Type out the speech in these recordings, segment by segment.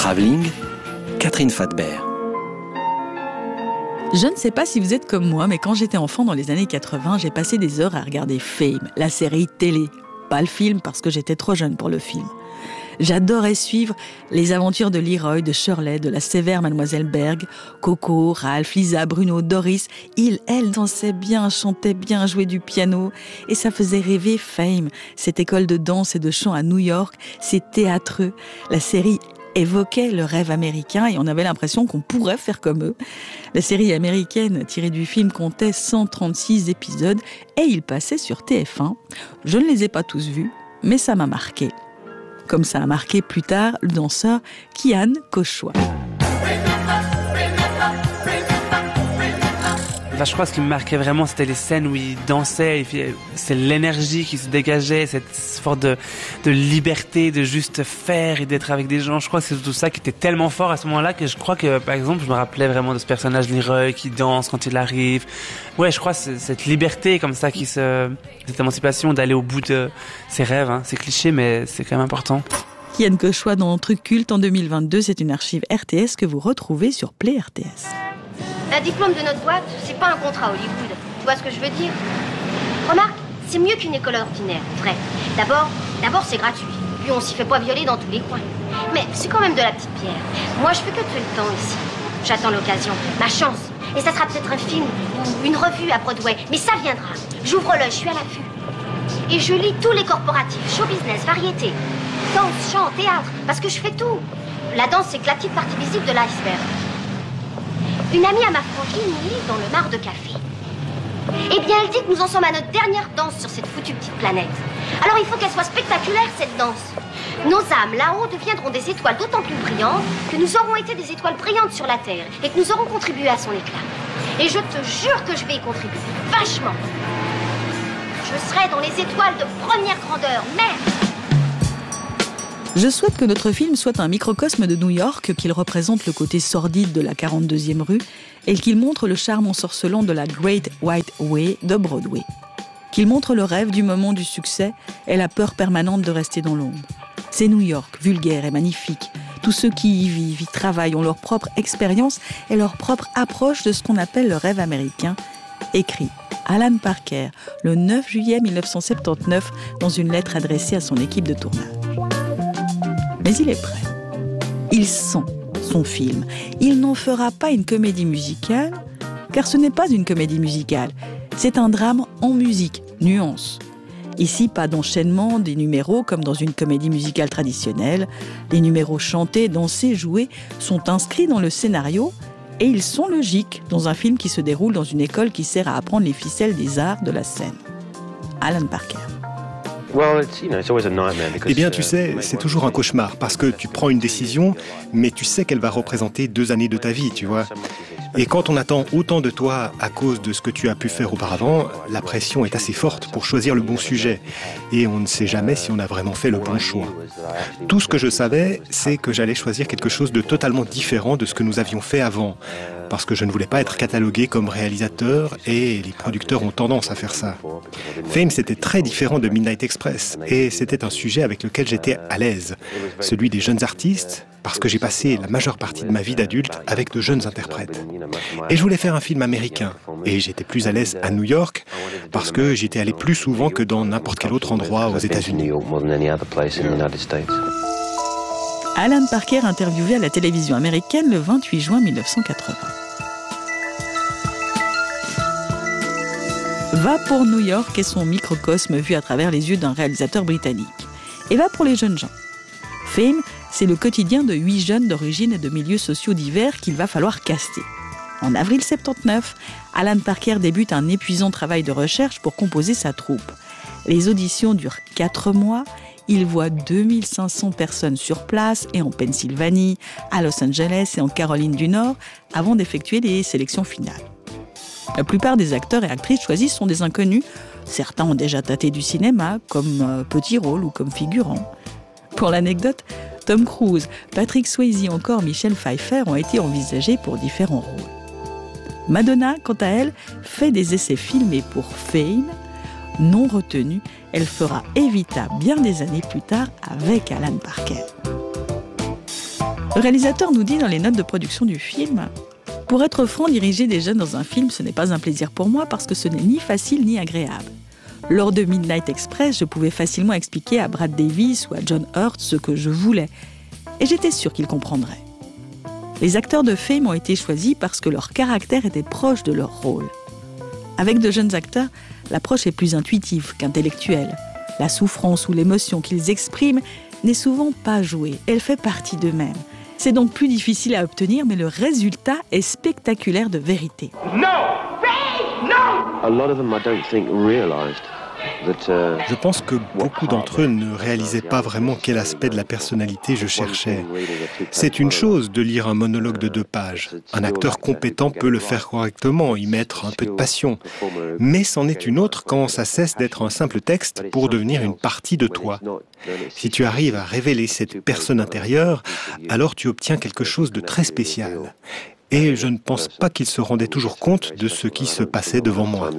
Travelling, Catherine Fathbert. Je ne sais pas si vous êtes comme moi, mais quand j'étais enfant dans les années 80, j'ai passé des heures à regarder Fame, la série télé. Pas le film, parce que j'étais trop jeune pour le film. J'adorais suivre les aventures de Leroy, de Shirley, de la sévère Mademoiselle Berg, Coco, Ralph, Lisa, Bruno, Doris. Elle dansait bien, chantait bien, jouait du piano. Et ça faisait rêver Fame, cette école de danse et de chant à New York. C'est théâtreux. La série évoquait le rêve américain et on avait l'impression qu'on pourrait faire comme eux. La série américaine tirée du film comptait 136 épisodes et il passait sur TF1. Je ne les ai pas tous vus, mais ça m'a marqué. Comme ça a marqué plus tard le danseur Kian Koshua. Enfin, je crois que ce qui me marquait vraiment, c'était les scènes où il dansait, c'est l'énergie qui se dégageait, cette force de liberté, de juste faire et d'être avec des gens. Je crois que c'est tout ça qui était tellement fort à ce moment-là que je crois que, par exemple, je me rappelais vraiment de ce personnage Leroy qui danse quand il arrive. Ouais, je crois que c'est cette liberté comme ça, cette émancipation d'aller au bout de ses rêves. Hein. C'est cliché, mais c'est quand même important. Kian Koshua dans Truc Culte en 2022, c'est une archive RTS que vous retrouvez sur Play RTS. Un diplôme de notre boîte, c'est pas un contrat Hollywood. Tu vois ce que je veux dire? Remarque, c'est mieux qu'une école ordinaire, vrai. D'abord, c'est gratuit. Puis on s'y fait pas violer dans tous les coins. Mais c'est quand même de la petite pierre. Moi, je fais que tuer le temps ici. J'attends l'occasion, ma chance. Et ça sera peut-être un film ou une revue à Broadway. Mais ça viendra. J'ouvre l'œil, je suis à l'affût. Et je lis tous les corporatifs, show business, variété, danse, chant, théâtre, parce que je fais tout. La danse, c'est que la petite partie visible de l'iceberg. Une amie à ma frangine lit dans le mar de café. Eh bien, elle dit que nous en sommes à notre dernière danse sur cette foutue petite planète. Alors il faut qu'elle soit spectaculaire, cette danse. Nos âmes, là-haut, deviendront des étoiles d'autant plus brillantes que nous aurons été des étoiles brillantes sur la Terre et que nous aurons contribué à son éclat. Et je te jure que je vais y contribuer, vachement. Je serai dans les étoiles de première grandeur, merde. Je souhaite que notre film soit un microcosme de New York, qu'il représente le côté sordide de la 42e rue et qu'il montre le charme ensorcelant de la Great White Way de Broadway. Qu'il montre le rêve du moment du succès et la peur permanente de rester dans l'ombre. C'est New York, vulgaire et magnifique. Tous ceux qui y vivent, y travaillent, ont leur propre expérience et leur propre approche de ce qu'on appelle le rêve américain. Écrit Alan Parker, le 9 juillet 1979, dans une lettre adressée à son équipe de tournage. Mais il est prêt. Il sent son film. Il n'en fera pas une comédie musicale, car ce n'est pas une comédie musicale. C'est un drame en musique, nuance. Ici, pas d'enchaînement des numéros comme dans une comédie musicale traditionnelle. Les numéros chantés, dansés, joués sont inscrits dans le scénario et ils sont logiques dans un film qui se déroule dans une école qui sert à apprendre les ficelles des arts de la scène. Alan Parker. Eh bien, tu sais, c'est toujours un cauchemar, parce que tu prends une décision, mais tu sais qu'elle va représenter 2 années de ta vie, tu vois. Et quand on attend autant de toi à cause de ce que tu as pu faire auparavant, la pression est assez forte pour choisir le bon sujet. Et on ne sait jamais si on a vraiment fait le bon choix. Tout ce que je savais, c'est que j'allais choisir quelque chose de totalement différent de ce que nous avions fait avant. Parce que je ne voulais pas être catalogué comme réalisateur et les producteurs ont tendance à faire ça. Fame, c'était très différent de Midnight Express et c'était un sujet avec lequel j'étais à l'aise. Celui des jeunes artistes, parce que j'ai passé la majeure partie de ma vie d'adulte avec de jeunes interprètes. Et je voulais faire un film américain et j'étais plus à l'aise à New York parce que j'étais allé plus souvent que dans n'importe quel autre endroit aux États-Unis. Alan Parker interviewé à la télévision américaine le 28 juin 1980. Va pour New York et son microcosme vu à travers les yeux d'un réalisateur britannique. Et va pour les jeunes gens. Fame, c'est le quotidien de 8 jeunes d'origine et de milieux sociaux divers qu'il va falloir caster. En avril 79, Alan Parker débute un épuisant travail de recherche pour composer sa troupe. Les auditions durent 4 mois. Il voit 2500 personnes sur place et en Pennsylvanie, à Los Angeles et en Caroline du Nord avant d'effectuer les sélections finales. La plupart des acteurs et actrices choisis sont des inconnus. Certains ont déjà tâté du cinéma, comme petit rôle ou comme figurant. Pour l'anecdote, Tom Cruise, Patrick Swayze ou encore Michelle Pfeiffer ont été envisagés pour différents rôles. Madonna, quant à elle, fait des essais filmés pour Fame. Non retenue, elle fera Evita bien des années plus tard avec Alan Parker. Le réalisateur nous dit dans les notes de production du film « Pour être franc, diriger des jeunes dans un film, ce n'est pas un plaisir pour moi parce que ce n'est ni facile ni agréable. Lors de Midnight Express, je pouvais facilement expliquer à Brad Davis ou à John Hurt ce que je voulais. Et j'étais sûre qu'ils comprendraient. Les acteurs de Fame ont été choisis parce que leur caractère était proche de leur rôle. Avec de jeunes acteurs, l'approche est plus intuitive qu'intellectuelle. La souffrance ou l'émotion qu'ils expriment n'est souvent pas jouée, elle fait partie d'eux-mêmes. C'est donc plus difficile à obtenir, mais le résultat est spectaculaire de vérité. Je pense que beaucoup d'entre eux ne réalisaient pas vraiment quel aspect de la personnalité je cherchais. C'est une chose de lire un monologue de 2 pages. Un acteur compétent peut le faire correctement, y mettre un peu de passion. Mais c'en est une autre quand ça cesse d'être un simple texte pour devenir une partie de toi. Si tu arrives à révéler cette personne intérieure, alors tu obtiens quelque chose de très spécial. Et je ne pense pas qu'ils se rendaient toujours compte de ce qui se passait devant moi.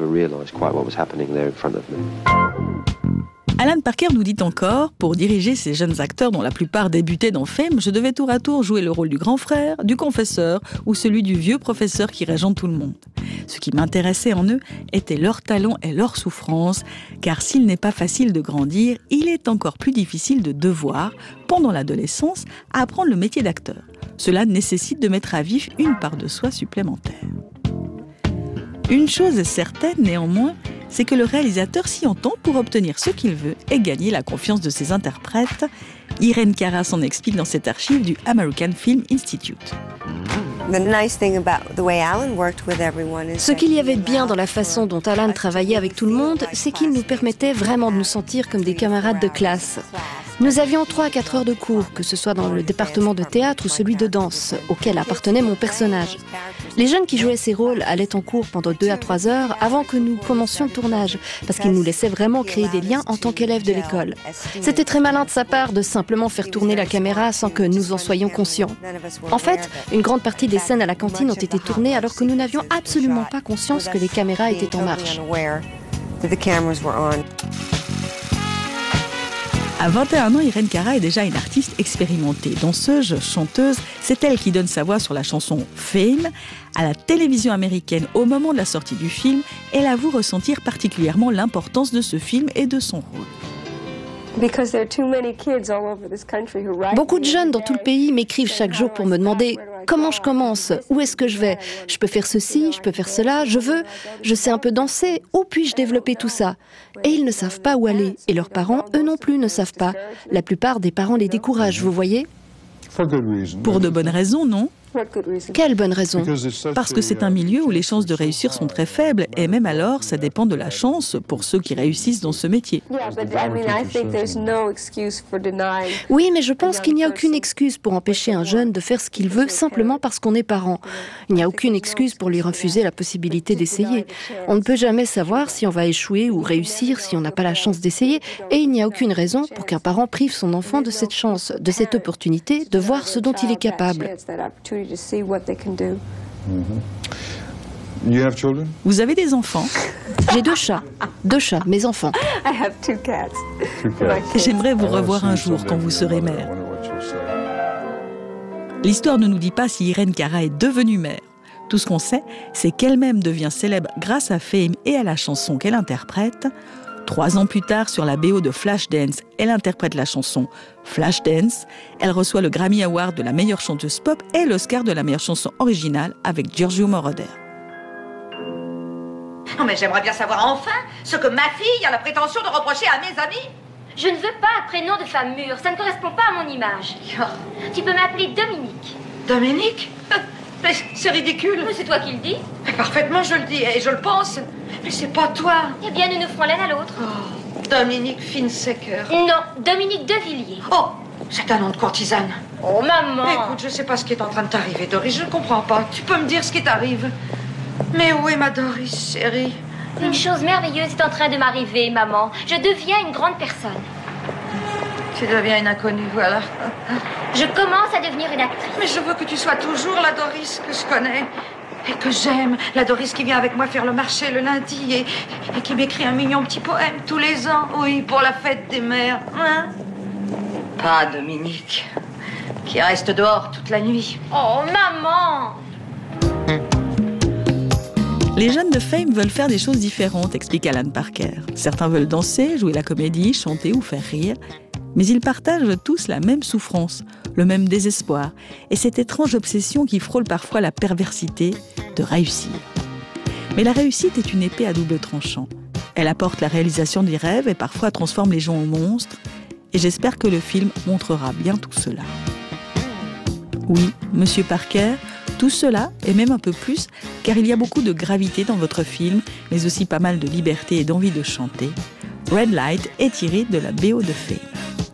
Alan Parker nous dit encore, pour diriger ces jeunes acteurs dont la plupart débutaient dans Fame, je devais tour à tour jouer le rôle du grand frère, du confesseur ou celui du vieux professeur qui régente tout le monde. Ce qui m'intéressait en eux était leur talent et leur souffrance, car s'il n'est pas facile de grandir, il est encore plus difficile de devoir, pendant l'adolescence, apprendre le métier d'acteur. Cela nécessite de mettre à vif une part de soi supplémentaire. Une chose est certaine, néanmoins, c'est que le réalisateur s'y entend pour obtenir ce qu'il veut et gagner la confiance de ses interprètes. Irene Cara s'en explique dans cette archive du American Film Institute. Ce qu'il y avait de bien dans la façon dont Alan travaillait avec tout le monde, c'est qu'il nous permettait vraiment de nous sentir comme des camarades de classe. Nous avions 3 à 4 heures de cours, que ce soit dans le département de théâtre ou celui de danse, auquel appartenait mon personnage. Les jeunes qui jouaient ces rôles allaient en cours pendant 2 à 3 heures avant que nous commencions le tournage, parce qu'ils nous laissaient vraiment créer des liens en tant qu'élèves de l'école. C'était très malin de sa part de simplement faire tourner la caméra sans que nous en soyons conscients. En fait, une grande partie des scènes à la cantine ont été tournées alors que nous n'avions absolument pas conscience que les caméras étaient en marche. À 21 ans, Irene Cara est déjà une artiste expérimentée. Danseuse, chanteuse, c'est elle qui donne sa voix sur la chanson Fame. À la télévision américaine, au moment de la sortie du film, elle avoue ressentir particulièrement l'importance de ce film et de son rôle. Beaucoup de jeunes dans tout le pays m'écrivent chaque jour pour me demander comment je commence, où est-ce que je vais, je peux faire ceci, je peux faire cela, je sais un peu danser, où puis-je développer tout ça? Et ils ne savent pas où aller, et leurs parents, eux non plus, ne savent pas. La plupart des parents les découragent, vous voyez? Pour de bonnes raisons, non? Quelle bonne raison? Parce que c'est un milieu où les chances de réussir sont très faibles, et même alors, ça dépend de la chance pour ceux qui réussissent dans ce métier. Oui, mais je pense qu'il n'y a aucune excuse pour empêcher un jeune de faire ce qu'il veut simplement parce qu'on est parent. Il n'y a aucune excuse pour lui refuser la possibilité d'essayer. On ne peut jamais savoir si on va échouer ou réussir si on n'a pas la chance d'essayer, et il n'y a aucune raison pour qu'un parent prive son enfant de cette chance, de cette opportunité de voir ce dont il est capable. Vous avez des enfants? J'ai 2 chats. 2 chats, mes enfants. J'aimerais vous revoir un jour quand vous serez mère. L'histoire ne nous dit pas si Irene Cara est devenue mère. Tout ce qu'on sait, c'est qu'elle-même devient célèbre grâce à Fame et à la chanson qu'elle interprète. 3 ans plus tard, sur la BO de Flashdance, elle interprète la chanson Flashdance. Elle reçoit le Grammy Award de la meilleure chanteuse pop et l'Oscar de la meilleure chanson originale avec Giorgio Moroder. Oh, mais j'aimerais bien savoir enfin ce que ma fille a la prétention de reprocher à mes amis. Je ne veux pas un prénom de femme mûre, ça ne correspond pas à mon image. Tu peux m'appeler Dominique. Dominique? Mais c'est ridicule. Mais c'est toi qui le dis. Mais parfaitement, je le dis et je le pense. Mais c'est pas toi. Eh bien, nous nous ferons l'un à l'autre. Oh, Dominique Finsecker. Non, Dominique Devilliers. Oh, c'est un nom de courtisane. Oh, maman. Écoute, je sais pas ce qui est en train de t'arriver, Doris. Je ne comprends pas. Tu peux me dire ce qui t'arrive? Mais où est ma Doris, chérie? Une chose merveilleuse est en train de m'arriver, maman. Je deviens une grande personne. Tu deviens une inconnue, voilà. Je commence à devenir une actrice. Mais je veux que tu sois toujours la Doris que je connais et que j'aime. La Doris qui vient avec moi faire le marché le lundi et qui m'écrit un mignon petit poème tous les ans, oui, pour la fête des mères. Hein? Pas Dominique, qui reste dehors toute la nuit. Oh, maman! Les jeunes de Fame veulent faire des choses différentes, explique Alan Parker. Certains veulent danser, jouer la comédie, chanter ou faire rire. Mais ils partagent tous la même souffrance, le même désespoir et cette étrange obsession qui frôle parfois la perversité de réussir. Mais la réussite est une épée à double tranchant. Elle apporte la réalisation des rêves et parfois transforme les gens en monstres. Et j'espère que le film montrera bien tout cela. Oui, Monsieur Parker, tout cela, et même un peu plus, car il y a beaucoup de gravité dans votre film, mais aussi pas mal de liberté et d'envie de chanter. Red Light est tiré de la BO de Fame.